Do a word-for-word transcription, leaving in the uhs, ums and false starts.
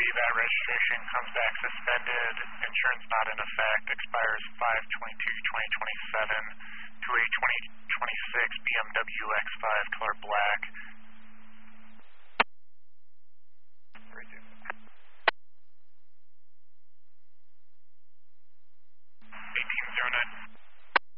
that registration comes back suspended, insurance not in effect, expires five twenty-two twenty twenty-seven to a twenty twenty-six B M W X five color black.